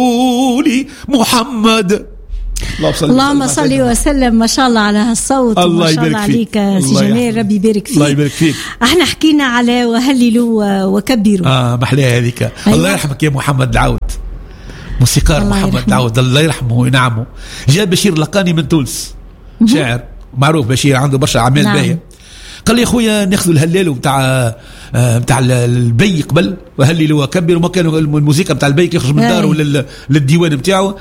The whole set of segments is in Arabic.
محمد. اللهم صل وسلم. ما شاء الله على هالصوت. الله ما شاء الله عليك سي جمال، ربي يبارك فيك. الله يبارك فيك. احنا حكينا على وهللوا وكبروا. محلاها هذيك. أيوة. الله يرحمك يا محمد العود، موسيقار محمد العود الله يرحمه وينعمه. جاء بشير لقاني من تونس، شاعر معروف بشير، عنده برشا اعمال باهيه. قال لي خويا ناخذوا الهلال بتاع البي قبل وهللوا وكبروا، ما كانوا الموسيقى بتاع البي يخرج من داره للديوان بتاعه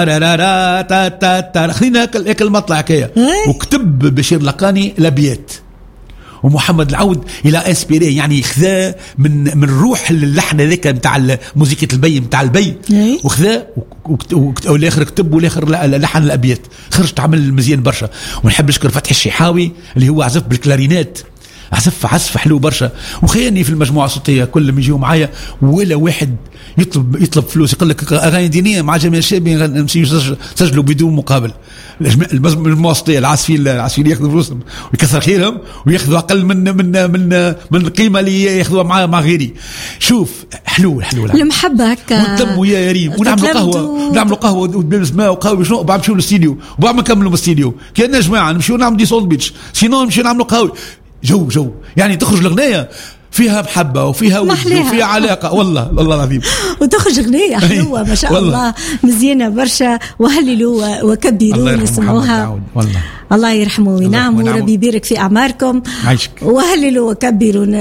خلينا هيك المطلع هكايا. وكتب بشير لقاني الابيات، ومحمد العود الى اسبيري يعني خذا من روح اللحن هذاك نتاع موسيقى البي نتاع البي، وخذا والاخر كتب والاخر لحن الابيات، خرجت عمل مزيان برشا. ونحب نشكر فتحي الشيحاوي اللي هو عزف بالكلارينات، عزف حلو برشا، وخيرني في المجموعه الصوتيه كلهم يجيوا معايا، ولا واحد يطلب فلوس يقول لك اغاني دينيه مع جميع الشابين نمشي نسجلوا بدون مقابل. المجموعه الصوتيه العازفين ياخذوا فلوسهم ويكثر خيرهم، وياخذوا اقل من القيمه اللي ياخذوها مع غيري. شوف حلو المحبه هكا ونتم ويا ريم، ونعملوا قهوه ونلبس ماء وقهوه شنو، وبعد نمشيو للاستديو، وبعد ما نكملوا من الاستديو كأننا جماعه نمشيو نعملوا دي سولد بيتش، سينو نمشيو نعملوا قهوه جو يعني تخرج الأغنية فيها محبة وفيها ود وفيها علاقة. والله العظيم وتخرج أغنية حلوة ما شاء الله مزيانة برشا. وهللوا وكبروا نسمعوها. الله يرحمه وينعمه وربي يبارك في أعماركم. وهللوا وكبروا.